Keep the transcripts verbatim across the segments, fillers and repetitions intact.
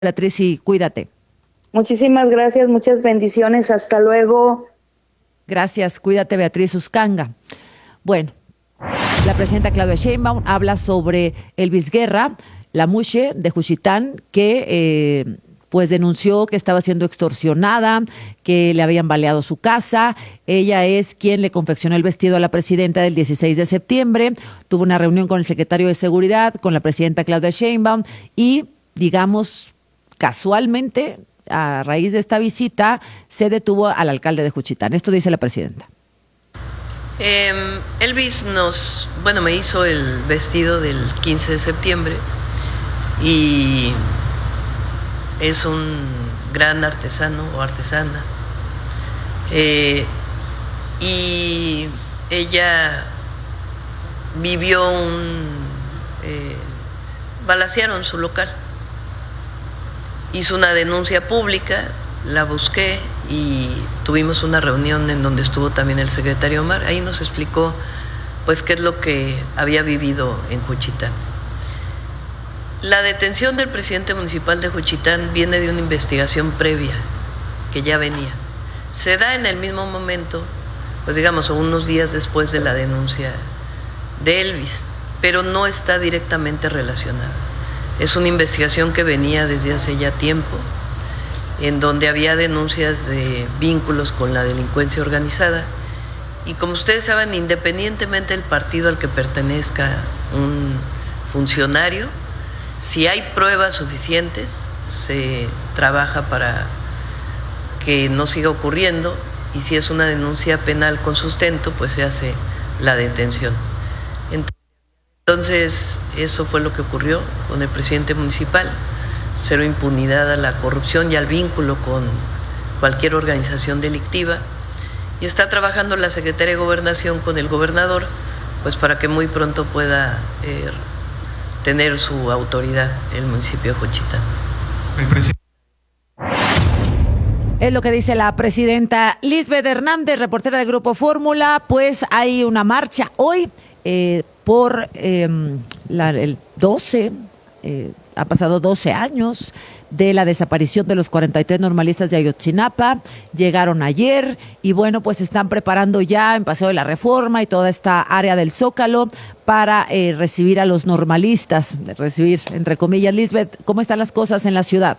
Beatriz, y cuídate. Muchísimas gracias, muchas bendiciones, hasta luego. Gracias, cuídate, Beatriz Uscanga. Bueno, la presidenta Claudia Sheinbaum habla sobre Elvis Guerra, la mushe de Juchitán, que eh, pues denunció que estaba siendo extorsionada, que le habían baleado su casa. Ella es quien le confeccionó el vestido a la presidenta del dieciséis de septiembre. Tuvo una reunión con el secretario de Seguridad, con la presidenta Claudia Sheinbaum y, digamos, casualmente, a raíz de esta visita, se detuvo al alcalde de Juchitán. Esto dice la presidenta. Eh, Elvis nos, bueno, me hizo el vestido del quince de septiembre y es un gran artesano o artesana. Eh, y ella vivió un... Eh, balacearon su local. Hizo una denuncia pública, la busqué y tuvimos una reunión en donde estuvo también el secretario Omar. Ahí nos explicó pues qué es lo que había vivido en Juchitán. La detención del presidente municipal de Juchitán viene de una investigación previa que ya venía. Se da en el mismo momento, pues digamos, unos días después de la denuncia de Elvis, pero no está directamente relacionada. Es una investigación que venía desde hace ya tiempo, en donde había denuncias de vínculos con la delincuencia organizada. Y como ustedes saben, independientemente del partido al que pertenezca un funcionario, si hay pruebas suficientes, se trabaja para que no siga ocurriendo, y si es una denuncia penal con sustento, pues se hace la detención. Entonces, eso fue lo que ocurrió con el presidente municipal. Cero impunidad a la corrupción y al vínculo con cualquier organización delictiva. Y está trabajando la Secretaría de Gobernación con el gobernador, pues para que muy pronto pueda eh, tener su autoridad el municipio de Juchitán. El presidente. Es lo que dice la presidenta Lisbeth Hernández, reportera de Grupo Fórmula. Pues hay una marcha hoy eh, por eh, la, el doce, eh, ha pasado doce años de la desaparición de los cuarenta y tres normalistas de Ayotzinapa. Llegaron ayer y bueno, pues están preparando ya en Paseo de la Reforma y toda esta área del Zócalo para eh, recibir a los normalistas, recibir entre comillas. Lisbeth, ¿cómo están las cosas en la ciudad?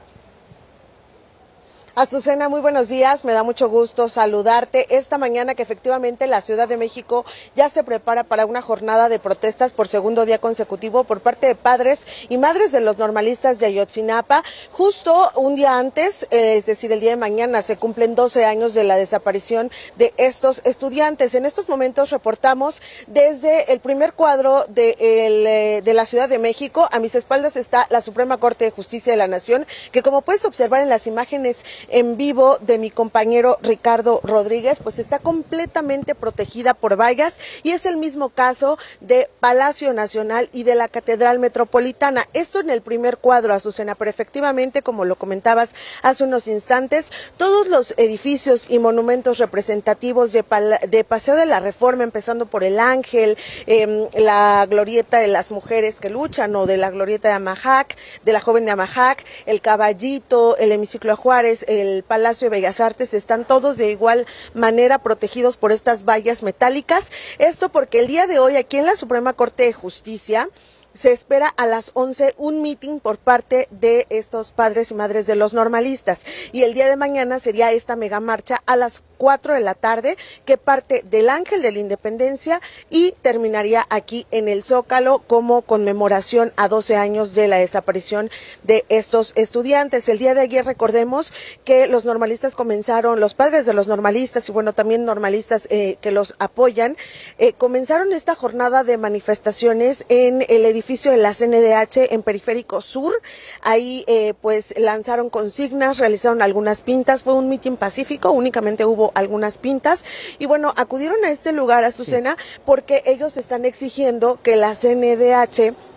Azucena, muy buenos días, me da mucho gusto saludarte esta mañana que efectivamente la Ciudad de México ya se prepara para una jornada de protestas por segundo día consecutivo por parte de padres y madres de los normalistas de Ayotzinapa. Justo un día antes, eh, es decir, el día de mañana, se cumplen doce años de la desaparición de estos estudiantes. En estos momentos reportamos desde el primer cuadro de, el, eh, de la Ciudad de México. A mis espaldas está la Suprema Corte de Justicia de la Nación, que como puedes observar en las imágenes en vivo de mi compañero Ricardo Rodríguez, pues está completamente protegida por vallas, y es el mismo caso de Palacio Nacional y de la Catedral Metropolitana. Esto en el primer cuadro, Azucena, pero efectivamente, como lo comentabas hace unos instantes, todos los edificios y monumentos representativos de, Pal- de Paseo de la Reforma, empezando por el Ángel, eh, la glorieta de las mujeres que luchan, o de la glorieta de Amajac, de la joven de Amajac, el Caballito, el hemiciclo Juárez, el Palacio de Bellas Artes, están todos de igual manera protegidos por estas vallas metálicas. Esto porque el día de hoy aquí en la Suprema Corte de Justicia se espera a las once un meeting por parte de estos padres y madres de los normalistas, y el día de mañana sería esta mega marcha a las cuatro de la tarde, que parte del Ángel de la Independencia y terminaría aquí en el Zócalo como conmemoración a doce años de la desaparición de estos estudiantes. El día de ayer, recordemos que los normalistas comenzaron, los padres de los normalistas y bueno, también normalistas eh, que los apoyan, eh, comenzaron esta jornada de manifestaciones en el edificio de la C N D H en Periférico Sur. Ahí eh, pues lanzaron consignas, realizaron algunas pintas, fue un mitin pacífico, únicamente hubo algunas pintas, y bueno, acudieron a este lugar, Azucena, sí, porque ellos están exigiendo que la C N D H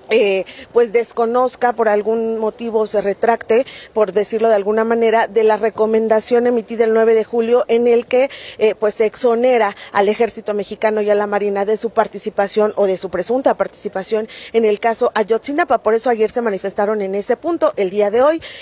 Eh, pues desconozca, por algún motivo se retracte, por decirlo de alguna manera, de la recomendación emitida el nueve de julio en el que eh, pues se exonera al Ejército Mexicano y a la Marina de su participación o de su presunta participación en el caso Ayotzinapa. Por eso ayer se manifestaron en ese punto. El día de hoy